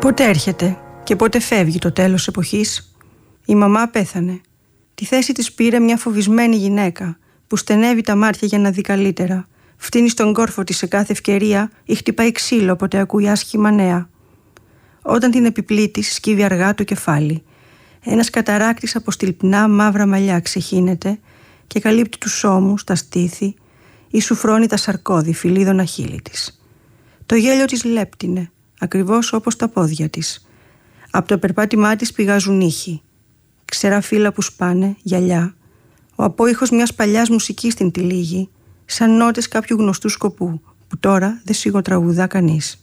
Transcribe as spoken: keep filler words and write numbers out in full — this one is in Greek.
Πότε έρχεται και πότε φεύγει το τέλος εποχής? Η μαμά πέθανε. Τη θέση της πήρε μια φοβισμένη γυναίκα που στενεύει τα μάτια για να δει καλύτερα. Φτύνει στον κόρφο της σε κάθε ευκαιρία ή χτυπάει ξύλο όποτε ακούει άσχημα νέα. Όταν την επιπλήττει, σκύβει αργά το κεφάλι. Ένας καταράκτης από στυλπνά μαύρα μαλλιά ξεχύνεται και καλύπτει τους ώμους, τα στήθη ή σουφρώνει τα σαρκώδη φυλίδωνα χείλη της. Το γέλιο της λέπτινε, ακριβώς όπως τα πόδια της. Από το περπάτημά της πηγάζουν ήχοι. Ξερά φύλλα που σπάνε, γυαλιά. Ο απόϊχος μιας παλιάς μουσικής την τυλίγει, σαν νότες κάποιου γνωστού σκοπού, που τώρα δεν σιγοτραγουδά κανείς.